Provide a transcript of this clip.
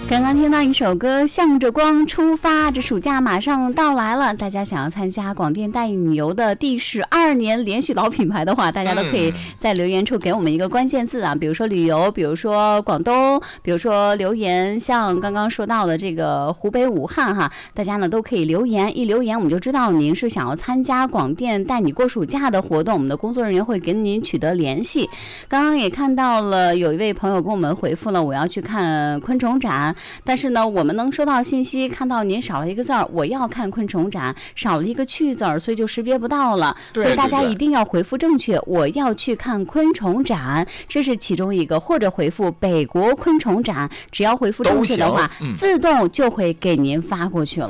刚刚听到一首歌，向着光出发。这暑假马上到来了，大家想要参加广电带你游的第12年连续老品牌的话，大家都可以在留言处给我们一个关键字啊，比如说旅游，比如说广东，比如说留言，像刚刚说到的这个湖北武汉哈，大家呢都可以留言，一留言我们就知道您是想要参加广电带你过暑假的活动，我们的工作人员会跟您取得联系。刚刚也看到了有一位朋友给我们回复了，我要去看昆虫展。但是呢，我们能收到信息，看到您少了一个字儿，我要看昆虫展，少了一个去字儿，所以就识别不到了。所以大家一定要回复正确，我要去看昆虫展，这是其中一个，或者回复北国昆虫展，只要回复正确的话，自动就会给您发过去了。